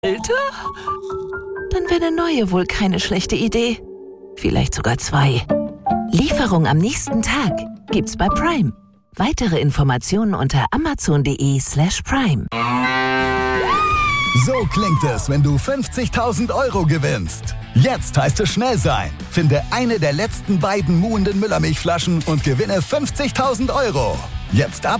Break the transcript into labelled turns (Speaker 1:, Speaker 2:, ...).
Speaker 1: Alter? Dann wäre eine neue wohl keine schlechte Idee. Vielleicht sogar 2. Lieferung am nächsten Tag gibt's bei Prime. Weitere Informationen unter amazon.de/prime.
Speaker 2: So klingt es, wenn du 50.000 € gewinnst. Jetzt heißt es schnell sein. Finde eine der letzten beiden muhenden Müllermilchflaschen und gewinne 50.000 €. Jetzt ab